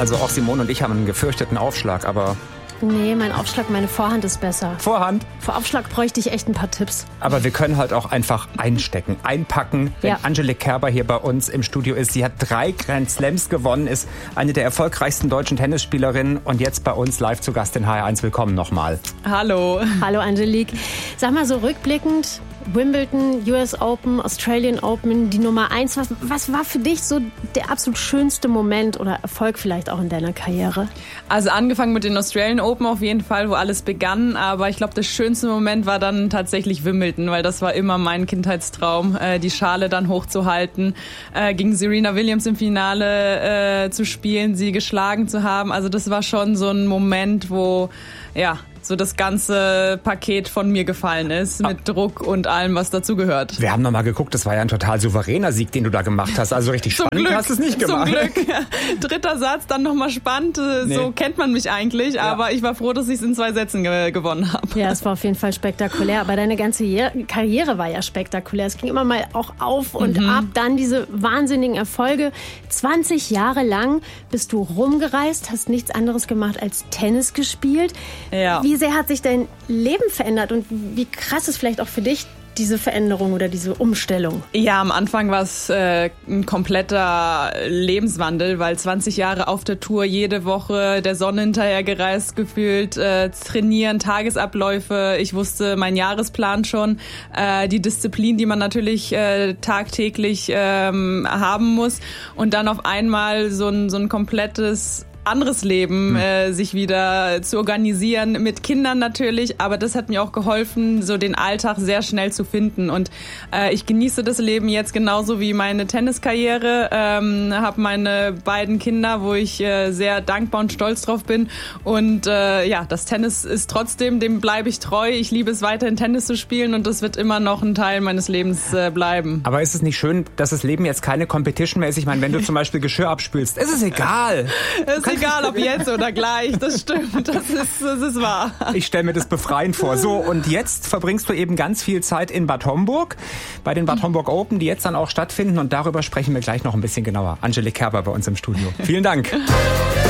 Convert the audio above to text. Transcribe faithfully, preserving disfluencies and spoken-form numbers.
Also auch Simone und ich haben einen gefürchteten Aufschlag, aber... Nee, mein Aufschlag, meine Vorhand ist besser. Vorhand? Vor Aufschlag bräuchte ich echt ein paar Tipps. Aber wir können halt auch einfach einstecken, einpacken. Wenn ja. Angelique Kerber hier bei uns im Studio ist, sie hat drei Grand Slams gewonnen, ist eine der erfolgreichsten deutschen Tennisspielerinnen und jetzt bei uns live zu Gast in H R eins. Willkommen nochmal. Hallo. Hallo Angelique. Sag mal so rückblickend, Wimbledon, U S Open, Australian Open, die Nummer eins. Was, was war für dich so der absolut schönste Moment oder Erfolg vielleicht auch in deiner Karriere? Also angefangen mit den Australian Open auf jeden Fall, wo alles begann. Aber ich glaube, der schönste Moment war dann tatsächlich Wimbledon, weil das war immer mein Kindheitstraum, äh, die Schale dann hochzuhalten, äh, gegen Serena Williams im Finale äh, zu spielen, sie geschlagen zu haben. Also das war schon so ein Moment, wo, ja, so das ganze Paket von mir gefallen ist, mit ah. Druck und allem, was dazugehört. Wir haben noch mal geguckt, das war ja ein total souveräner Sieg, den du da gemacht hast. Also richtig Zum spannend Glück, hast du es nicht gemacht. Zum Glück. Dritter Satz, dann noch mal spannend. Nee. So kennt man mich eigentlich, ja. aber ich war froh, dass ich es in zwei Sätzen ge- gewonnen habe. Ja, es war auf jeden Fall spektakulär. Aber deine ganze Karriere war ja spektakulär. Es ging immer mal auch auf und mhm. ab. Dann diese wahnsinnigen Erfolge. zwanzig Jahre lang bist du rumgereist, hast nichts anderes gemacht als Tennis gespielt. Ja. Wie sehr hat sich dein Leben verändert und wie krass ist vielleicht auch für dich diese Veränderung oder diese Umstellung? Ja, am Anfang war es äh, ein kompletter Lebenswandel, weil zwanzig Jahre auf der Tour, jede Woche der Sonne hinterher gereist gefühlt, äh, trainieren, Tagesabläufe. Ich wusste meinen Jahresplan schon, äh, die Disziplin, die man natürlich äh, tagtäglich ähm, haben muss und dann auf einmal so ein, so ein komplettes anderes Leben äh, sich wieder zu organisieren, mit Kindern natürlich, aber das hat mir auch geholfen, so den Alltag sehr schnell zu finden und äh, ich genieße das Leben jetzt genauso wie meine Tenniskarriere, ähm, habe meine beiden Kinder, wo ich äh, sehr dankbar und stolz drauf bin und äh, ja, das Tennis ist trotzdem, dem bleibe ich treu, ich liebe es weiterhin Tennis zu spielen und das wird immer noch ein Teil meines Lebens äh, bleiben. Aber ist es nicht schön, dass das Leben jetzt keine Competition mehr ist? Ich meine, wenn du zum Beispiel Geschirr abspülst, ist es egal. Egal ob jetzt oder gleich, das stimmt, das ist, das ist wahr. Ich stelle mir das befreiend vor. So, und jetzt verbringst du eben ganz viel Zeit in Bad Homburg, bei den Bad Homburg Open, die jetzt dann auch stattfinden und darüber sprechen wir gleich noch ein bisschen genauer. Angelique Kerber bei uns im Studio. Vielen Dank.